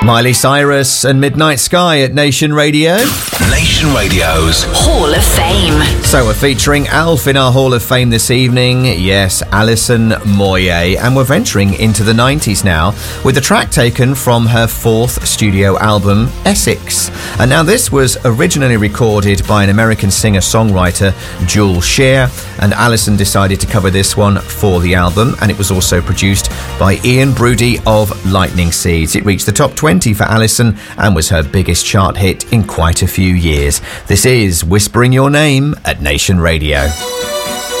Miley Cyrus and Midnight Sky at Nation Radio. Nation Radio's Hall of Fame. So we're featuring Alf in our Hall of Fame this evening. Yes, Alison Moyet. And we're venturing into the 90s now with a track taken from her fourth studio album, Essex. And now this was originally recorded by an American singer-songwriter, Jules Shear, and Alison decided to cover this one for the album, and it was also produced by Ian Broody of Lightning Seeds. It reached the top 20 for Alison and was her biggest chart hit in quite a few years. This is Whispering Your Name at Nation Radio.